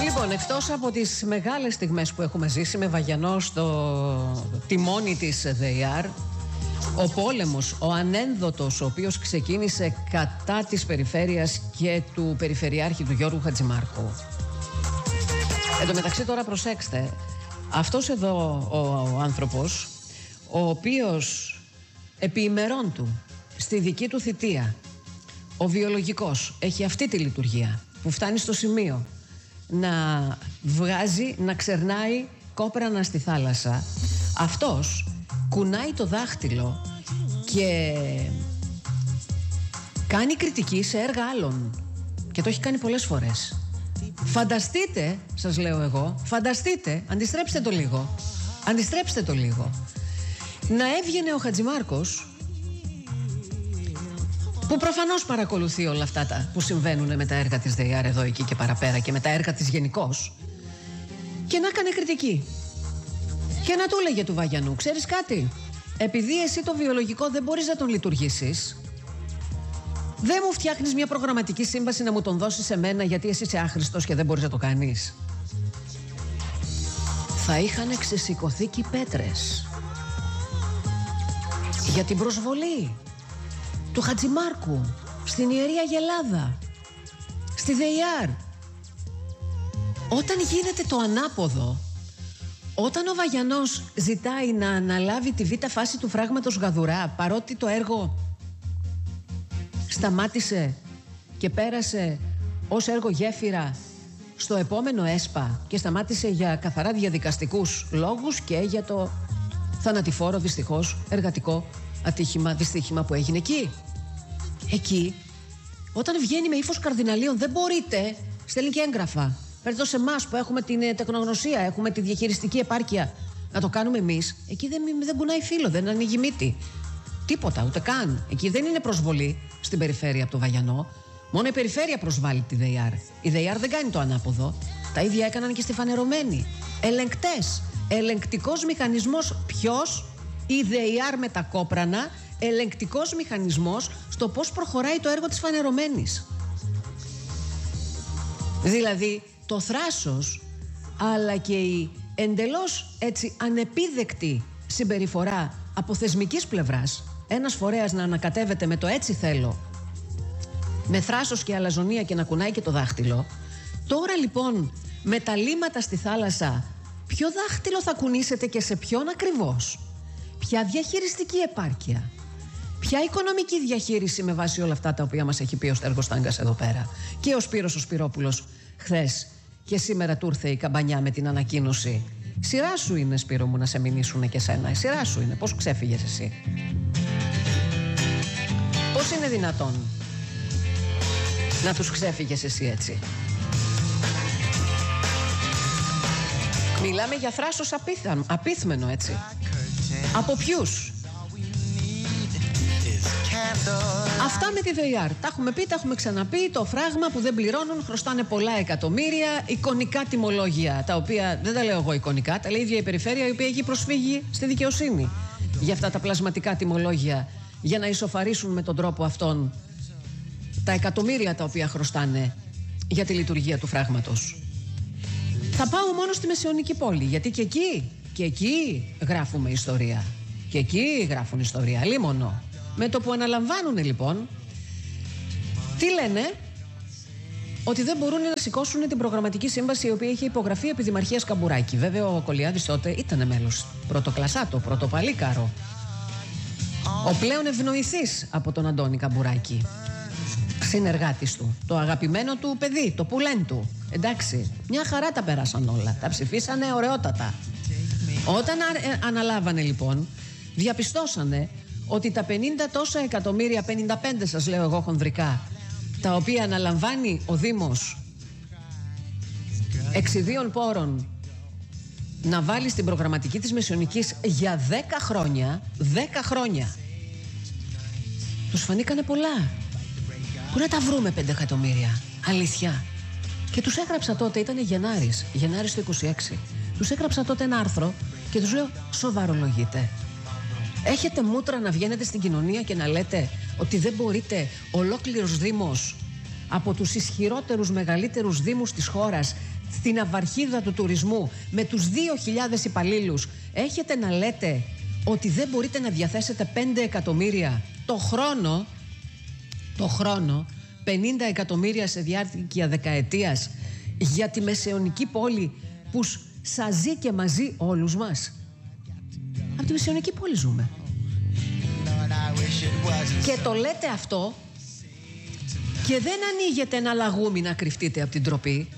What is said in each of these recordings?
Λοιπόν, εκτός από τις μεγάλες στιγμές που έχουμε ζήσει με Βαγιανό στο τιμόνι της ΔΕΙΑΡ, ο πόλεμος, ο ανένδοτος, ο οποίος ξεκίνησε κατά της περιφέρειας και του περιφερειάρχη του Γιώργου Χατζημάρκου. Εν τω μεταξύ τώρα προσέξτε, αυτός εδώ ο άνθρωπος, ο οποίος επί ημερών του, στη δική του θητεία, ο βιολογικός έχει αυτή τη λειτουργία που φτάνει στο σημείο να βγάζει, να ξερνάει κόπρανα στη θάλασσα. Αυτός κουνάει το δάχτυλο και κάνει κριτική σε έργα άλλων. Και το έχει κάνει πολλές φορές. Φανταστείτε, σας λέω εγώ, φανταστείτε, αντιστρέψτε το λίγο. Αντιστρέψτε το λίγο. Να έβγαινε ο Χατζημάρκος, που προφανώς παρακολουθεί όλα αυτά τα που συμβαίνουν με τα έργα της ΔΕΙΑΡ εδώ, εκεί και παραπέρα και με τα έργα της γενικώς, και να έκανε κριτική. Και να του έλεγε του Βαγιανού, ξέρεις κάτι, επειδή εσύ το βιολογικό δεν μπορείς να τον λειτουργήσεις, δεν μου φτιάχνεις μια προγραμματική σύμβαση να μου τον δώσεις σε μένα, γιατί εσύ είσαι άχρηστος και δεν μπορείς να το κάνεις. Θα είχαν ξεσηκωθεί και οι πέτρες για την προσβολή του Χατζημάρκου στην Ιερή Αγελάδα, στη ΔΕΙΑΡ. Όταν γίνεται το ανάποδο, όταν ο Βαγιανός ζητάει να αναλάβει τη β' φάση του φράγματος Γαδουρά, παρότι το έργο σταμάτησε και πέρασε ως έργο γέφυρα στο επόμενο ΕΣΠΑ και σταμάτησε για καθαρά διαδικαστικούς λόγους και για το θανατηφόρο δυστυχώς εργατικό ατύχημα, δυστύχημα που έγινε εκεί. Εκεί, όταν βγαίνει με ύφος καρδιναλίων, δεν μπορείτε, στέλνει και έγγραφα. Φέρτε σε εμάς που έχουμε την τεχνογνωσία, έχουμε τη διαχειριστική επάρκεια, να το κάνουμε εμείς. Εκεί δεν κουνάει φύλλο, δεν ανοίγει μύτη. Τίποτα, ούτε καν. Εκεί δεν είναι προσβολή στην περιφέρεια από το Βαγιανό. Μόνο η περιφέρεια προσβάλλει τη ΔΕΙΑΡ. Η ΔΕΙΑΡ δεν κάνει το ανάποδο. Τα ίδια έκαναν και στη Φανερωμένη. Ελεγκτές. Ελεγκτικός μηχανισμός. Ποιος? Η ΔΕΙΑΡ με τα κόπρανα. Ελεγκτικός μηχανισμός στο πώς προχωράει το έργο της Φανερωμένης. Δηλαδή το θράσος, αλλά και η εντελώς έτσι ανεπίδεκτη συμπεριφορά από θεσμικής πλευράς, ένας φορέας να ανακατεύεται με το έτσι θέλω, με θράσος και αλαζονία και να κουνάει και το δάχτυλο. Τώρα λοιπόν με τα λίματα στη θάλασσα, ποιο δάχτυλο θα κουνήσετε και σε ποιον ακριβώς? Ποια διαχειριστική επάρκεια? Ποια οικονομική διαχείριση με βάση όλα αυτά τα οποία μας έχει πει ο Στέργος Στάγκας εδώ πέρα? Και ο Σπύρος ο Σπυρόπουλος χθες, και σήμερα του ήρθε η καμπανιά με την ανακοίνωση. Σειρά σου είναι, Σπύρο μου, να σε μηνύσουνε και σένα. Σειρά σου είναι. Πώς ξέφυγες εσύ? Πώς είναι δυνατόν να τους ξέφυγες εσύ έτσι? Μιλάμε για θράσος απίθμενο, έτσι. Από ποιους? Αυτά με τη ΔΕΙΑΡ. Τα έχουμε πει, τα έχουμε ξαναπεί. Το φράγμα που δεν πληρώνουν, χρωστάνε πολλά εκατομμύρια. Εικονικά τιμολόγια, τα οποία δεν τα λέω εγώ εικονικά, τα λέει η ίδια η περιφέρεια, η οποία έχει προσφύγει στη δικαιοσύνη για αυτά τα πλασματικά τιμολόγια, για να ισοφαρίσουν με τον τρόπο αυτόν τα εκατομμύρια τα οποία χρωστάνε για τη λειτουργία του φράγματος. Θα πάω μόνο στη Μεσαιωνική πόλη, γιατί και εκεί γράφουμε ιστορία. Και εκεί γράφουν ιστορία, λίμωνο. Με το που αναλαμβάνουν λοιπόν, τι λένε? Ότι δεν μπορούν να σηκώσουν την προγραμματική σύμβαση η οποία είχε υπογραφεί επί Δημαρχίας Καμπουράκη. Βέβαια ο Κολιάδης τότε ήταν μέλος, πρωτοκλασάτο, πρωτοπαλίκαρο, ο πλέον ευνοηθής από τον Αντώνη Καμπουράκη, συνεργάτης του, το αγαπημένο του παιδί, το πουλέν του. Εντάξει, μια χαρά τα πέρασαν όλα, τα ψηφίσανε ωραιότατα. Όταν αναλάβανε λοιπόν, διαπιστώσανε ότι τα 50 τόσα εκατομμύρια, 55 σας λέω εγώ χονδρικά, τα οποία αναλαμβάνει ο Δήμος εξιδίων πόρων να βάλει στην προγραμματική της Μεσαιωνικής για 10 χρόνια, τους φανήκανε πολλά. Πού να τα βρούμε 5 εκατομμύρια, αλήθεια? Και τους έγραψα τότε, ήταν Γενάρης το 26, τους έγραψα τότε ένα άρθρο και τους λέω, σοβαρολογείτε? Έχετε μούτρα να βγαίνετε στην κοινωνία και να λέτε ότι δεν μπορείτε ολόκληρος Δήμος από τους ισχυρότερους, μεγαλύτερους δήμους της χώρας, στην αυαρχίδα του τουρισμού, με τους 2.000 υπαλλήλους, έχετε να λέτε ότι δεν μπορείτε να διαθέσετε 5 εκατομμύρια το χρόνο, 50 εκατομμύρια σε διάρκεια δεκαετίας για τη μεσαιωνική πόλη που σας ζει και μαζί όλους μας? Από τη μεσαιωνική πόλη ζούμε. Και το λέτε αυτό και δεν ανοίγετε ένα λαγούμι να κρυφτείτε από την ντροπή.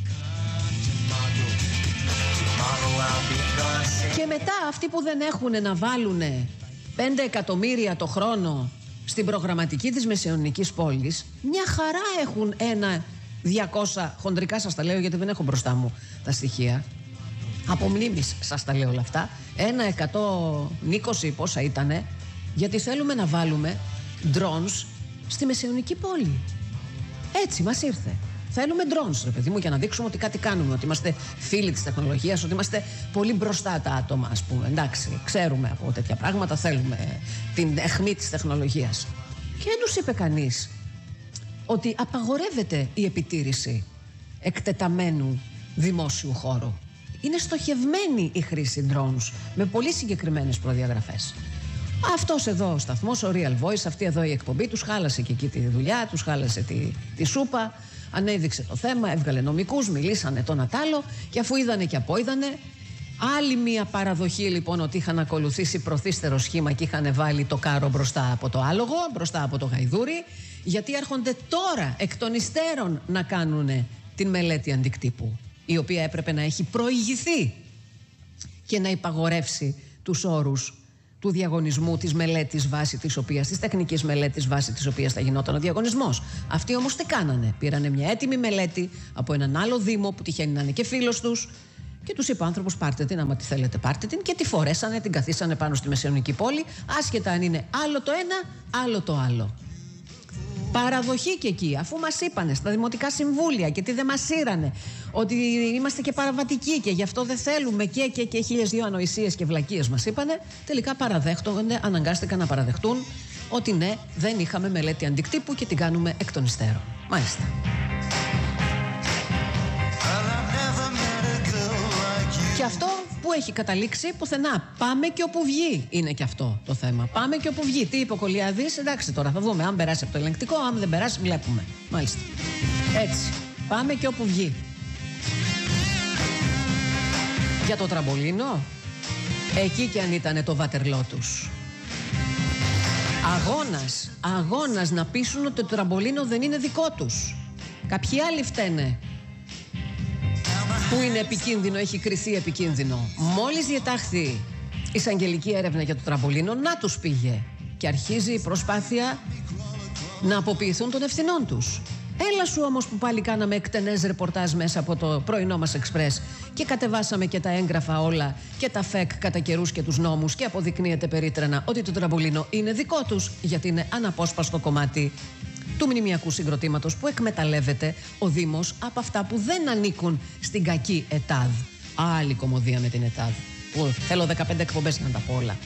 Και μετά αυτοί που δεν έχουν να βάλουν 5 εκατομμύρια το χρόνο στην προγραμματική της μεσαιωνικής πόλης, μια χαρά έχουν 1.200, χοντρικά σας τα λέω γιατί δεν έχω μπροστά μου τα στοιχεία, από μνήμης σας τα λέω όλα αυτά, 1.120 πόσα ήτανε, γιατί θέλουμε να βάλουμε drones στη μεσαιωνική πόλη. Έτσι μας ήρθε. Θέλουμε drones, ρε παιδί μου, για να δείξουμε ότι κάτι κάνουμε, ότι είμαστε φίλοι της τεχνολογίας, ότι είμαστε πολύ μπροστά τα άτομα, ας πούμε. Εντάξει, ξέρουμε από τέτοια πράγματα, θέλουμε την αιχμή της τεχνολογίας. Και δεν τους είπε κανείς ότι απαγορεύεται η επιτήρηση εκτεταμένου δημόσιου χώρου. Είναι στοχευμένη η χρήση drones με πολύ συγκεκριμένες προδιαγραφές. Αυτός εδώ ο σταθμός, ο Real Voice, αυτή εδώ η εκπομπή, τους χάλασε και εκεί τη δουλειά, τους χάλασε τη σούπα, ανέδειξε το θέμα, έβγαλε νομικούς, μιλήσανε το να τ' άλλο, και αφού είδανε και απόειδανε, άλλη μία παραδοχή λοιπόν ότι είχαν ακολουθήσει προθύστερο σχήμα και είχαν βάλει το κάρο μπροστά από το άλογο, μπροστά από το γαϊδούρι, γιατί έρχονται τώρα εκ των υστέρων να κάνουν την μελέτη αντικτύπου, η οποία έπρεπε να έχει προηγηθεί και να υπαγορεύσει τους όρους του διαγωνισμού, της μελέτης βάση της οποίας, της τεχνικής μελέτης βάση της οποίας θα γινόταν ο διαγωνισμός. Αυτοί όμως τι κάνανε? Πήρανε μια έτοιμη μελέτη από έναν άλλο δήμο που τυχαίνει να είναι και φίλος τους και τους είπε ο άνθρωπος, πάρτε την, άμα τη θέλετε πάρτε την, και τη φορέσανε, την καθίσανε πάνω στη μεσαιωνική πόλη, άσχετα αν είναι άλλο το ένα, άλλο το άλλο. Παραδοχή και εκεί, αφού μας είπανε στα δημοτικά συμβούλια και τι δεν μας σύρανε, ότι είμαστε και παραβατικοί και γι' αυτό δεν θέλουμε και 1.002 ανοησίες και βλακίες μας είπανε, τελικά παραδέχτονται, αναγκάστηκαν να παραδεχτούν ότι ναι, δεν είχαμε μελέτη αντικτύπου και την κάνουμε εκ των υστέρων. Μάλιστα. Και αυτό που έχει καταλήξει πουθενά. Πάμε και όπου βγει είναι και αυτό το θέμα. Πάμε και όπου βγει. Τι είπε ο Κολιάδης? Εντάξει, τώρα θα δούμε αν περάσει από το ελεγκτικό, αν δεν περάσει βλέπουμε. Μάλιστα. Έτσι. Πάμε και όπου βγει. Για το τραμπολίνο, εκεί κι αν ήταν το βατερλό τους. Αγώνας να πείσουν ότι το τραμπολίνο δεν είναι δικό τους. Κάποιοι άλλοι φταίνε που είναι επικίνδυνο, έχει κριθεί επικίνδυνο. Μόλις διετάχθη εισαγγελική έρευνα για το τραμπολίνο, να τους πήγε. Και αρχίζει η προσπάθεια να αποποιηθούν των ευθυνών τους. Έλα σου όμως που πάλι κάναμε εκτενές ρεπορτάζ μέσα από το πρωινό μας Εξπρές και κατεβάσαμε και τα έγγραφα όλα και τα ΦΕΚ κατά καιρούς και τους νόμους και αποδεικνύεται περίτρανα ότι το τραμπολίνο είναι δικό τους, γιατί είναι αναπόσπαστο κομμάτι του μνημιακού συγκροτήματος που εκμεταλλεύεται ο Δήμος από αυτά που δεν ανήκουν στην κακή ΕΤΑΔ. Άλλη κωμωδία με την ΕΤΑΔ, που θέλω 15 εκπομπές να τα πω όλα.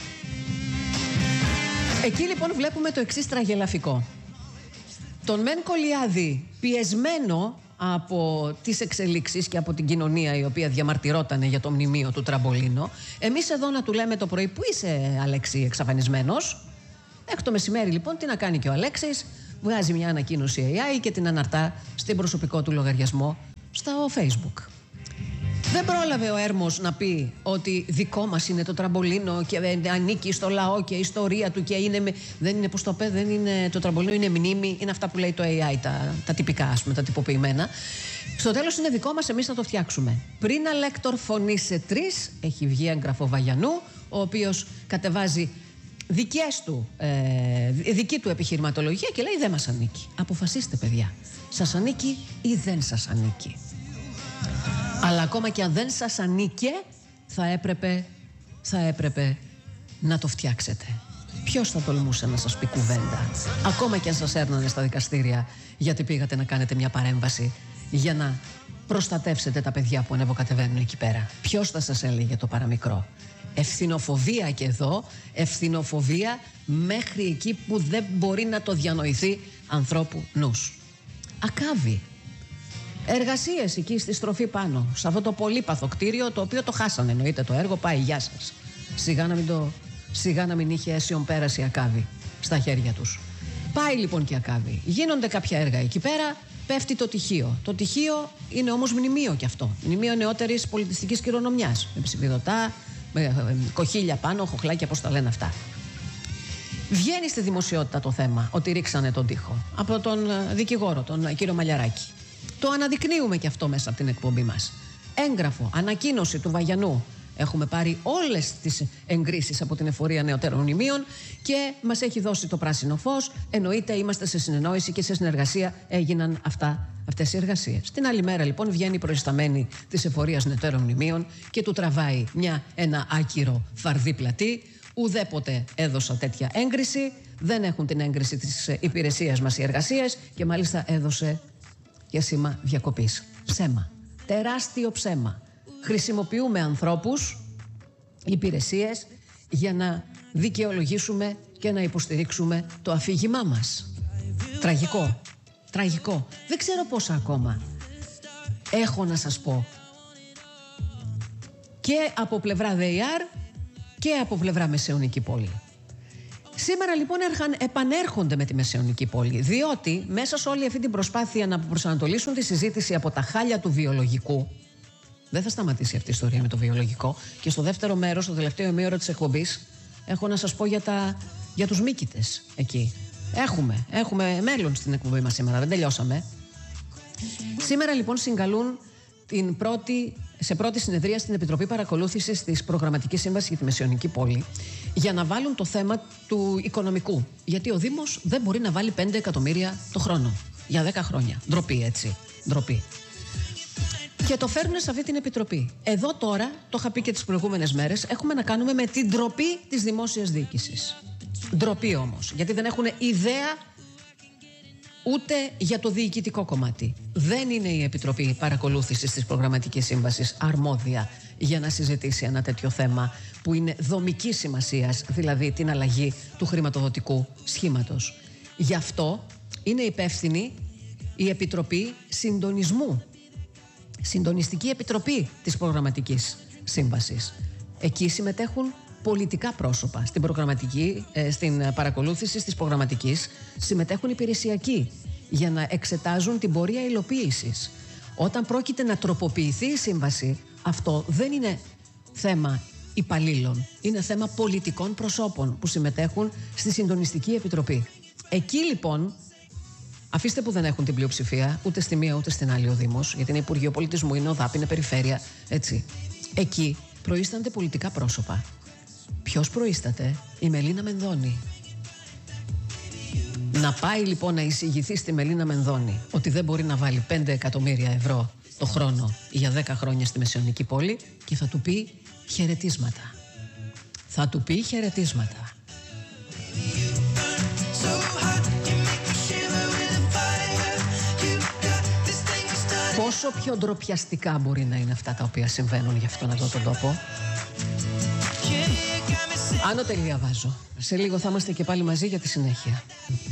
Εκεί λοιπόν βλέπουμε το εξής τραγελαφικό. Τον Μεν Κολιάδη, πιεσμένο από τις εξελίξεις και από την κοινωνία η οποία διαμαρτυρότανε για το μνημείο του τραμπολίνο, εμείς εδώ να του λέμε το πρωί, πού είσαι Αλέξη εξαφανισμένος? Μέχρι το μεσημέρι λοιπόν τι να κάνει και ο Αλέξης? Βγάζει μια ανακοίνωση AI και την αναρτά στην προσωπικό του λογαριασμό στο Facebook. Δεν πρόλαβε ο Έρμος να πει ότι δικό μας είναι το τραμπολίνο και ανήκει στο λαό και η ιστορία του και είναι, δεν είναι, πώς το πέ, δεν είναι το τραμπολίνο, είναι μνήμη, είναι αυτά που λέει το AI, τα τυπικά, ας πούμε, τα τυποποιημένα. Στο τέλος είναι δικό μας, εμείς θα το φτιάξουμε. Πριν Αλέκτορ φωνή σε 3, έχει βγει έγγραφο Βαγιανού, ο οποίος κατεβάζει δική του επιχειρηματολογία και λέει δεν μας ανήκει. Αποφασίστε παιδιά, σας ανήκει ή δεν σας ανήκει? Αλλά ακόμα και αν δεν σας ανήκε, θα έπρεπε να το φτιάξετε. Ποιος θα τολμούσε να σας πει κουβέντα? Ακόμα και αν σας έρνανε στα δικαστήρια γιατί πήγατε να κάνετε μια παρέμβαση για να προστατεύσετε τα παιδιά που ανεβοκατεβαίνουν εκεί πέρα. Ποιος θα σας έλεγε το παραμικρό? Ευθυνοφοβία και εδώ, ευθυνοφοβία μέχρι εκεί που δεν μπορεί να το διανοηθεί ανθρώπου νους. Ακάβη. Εργασίες εκεί στη στροφή πάνω, σε αυτό το πολύπαθο κτίριο, το οποίο το χάσανε, εννοείται το έργο, πάει, γεια σας. Σιγά να μην είχε αίσιον πέραση Ακάβη στα χέρια τους. Πάει λοιπόν και Ακάβη. Γίνονται κάποια έργα εκεί πέρα, πέφτει το τυχείο. Το τυχείο είναι όμως μνημείο κι αυτό. Μνημείο νεότερης πολιτιστικής κληρονομιάς. Με ψηφιδωτά, με κοχύλια πάνω, χοχλάκια, πώς τα λένε αυτά. Βγαίνει στη δημοσιότητα το θέμα ότι ρίξανε τον τοίχο από τον δικηγόρο, τον κύριο Μαλιαράκη. Το αναδεικνύουμε κι αυτό μέσα από την εκπομπή μας. Έγγραφο, ανακοίνωση του Βαγιανού. Έχουμε πάρει όλες τις εγκρίσεις από την Εφορία Νεωτέρων Μνημείων και μας έχει δώσει το πράσινο φως. Εννοείται, είμαστε σε συνεννόηση και σε συνεργασία έγιναν αυτές οι εργασίες. Την άλλη μέρα λοιπόν βγαίνει η προϊσταμένη της Εφορίας Νεωτέρων Μνημείων και του τραβάει ένα άκυρο φαρδί πλατή. Ουδέποτε έδωσα τέτοια έγκριση. Δεν έχουν την έγκριση της υπηρεσίας μας οι εργασίες και μάλιστα έδωσε για σήμα διακοπής. Ψέμα. Τεράστιο ψέμα. Χρησιμοποιούμε ανθρώπους, υπηρεσίες για να δικαιολογήσουμε και να υποστηρίξουμε το αφήγημά μας. Τραγικό. Τραγικό. Δεν ξέρω πόσα ακόμα έχω να σας πω. Και από πλευρά ΔΕΙΑΡ και από πλευρά Μεσαιωνική Πόλη. Σήμερα λοιπόν επανέρχονται με τη Μεσαιωνική Πόλη, διότι μέσα σε όλη αυτή την προσπάθεια να προσανατολίσουν τη συζήτηση από τα χάλια του βιολογικού, δεν θα σταματήσει αυτή η ιστορία με το βιολογικό, και στο δεύτερο μέρος, στο τελευταίο ημίωρο της εκπομπής, έχω να σας πω για τους μύκητες εκεί. Έχουμε μέλλον στην εκπομπή μας σήμερα, δεν τελειώσαμε. Σήμερα λοιπόν συγκαλούν σε πρώτη συνεδρία στην Επιτροπή Παρακολούθησης της Προγραμματικής Σύμβασης για τη Μεσαιωνική Πόλη για να βάλουν το θέμα του οικονομικού. Γιατί ο Δήμος δεν μπορεί να βάλει 5 εκατομμύρια το χρόνο για 10 χρόνια. Ντροπή, έτσι. Ντροπή. Και το φέρνουν σε αυτή την επιτροπή. Εδώ τώρα, το είχα πει και τις προηγούμενες μέρες, έχουμε να κάνουμε με την ντροπή της δημόσιας διοίκησης. Ντροπή όμως, γιατί δεν έχουν ιδέα ούτε για το διοικητικό κομμάτι. Δεν είναι η Επιτροπή Παρακολούθησης της Προγραμματικής Σύμβασης αρμόδια για να συζητήσει ένα τέτοιο θέμα που είναι δομικής σημασίας, δηλαδή την αλλαγή του χρηματοδοτικού σχήματος. Γι' αυτό είναι υπεύθυνη η Επιτροπή Συντονισμού, Συντονιστική Επιτροπή της Προγραμματικής Σύμβασης. Εκεί συμμετέχουν πολιτικά πρόσωπα. Στην παρακολούθηση της προγραμματικής συμμετέχουν υπηρεσιακοί για να εξετάζουν την πορεία υλοποίησης. Όταν πρόκειται να τροποποιηθεί η σύμβαση, αυτό δεν είναι θέμα υπαλλήλων, είναι θέμα πολιτικών προσώπων που συμμετέχουν στη Συντονιστική Επιτροπή. Εκεί λοιπόν, αφήστε που δεν έχουν την πλειοψηφία ούτε στη μία ούτε στην άλλη ο Δήμος, γιατί είναι Υπουργείο Πολιτισμού, είναι ΟΔΑΠ, είναι Περιφέρεια, έτσι. Εκεί προείστανται πολιτικά πρόσωπα. Ποιος προείσταται? Η Μελίνα Μενδώνη. Να πάει λοιπόν να εισηγηθεί στη Μελίνα Μενδώνη ότι δεν μπορεί να βάλει 5 εκατομμύρια ευρώ το χρόνο για 10 χρόνια στη Μεσαιωνική Πόλη και θα του πει χαιρετίσματα. Θα του πει χαιρετίσματα. Πόσο πιο ντροπιαστικά μπορεί να είναι αυτά τα οποία συμβαίνουν για αυτόν εδώ τον τόπο? Άνω τελεία βάζω. Σε λίγο θα είμαστε και πάλι μαζί για τη συνέχεια.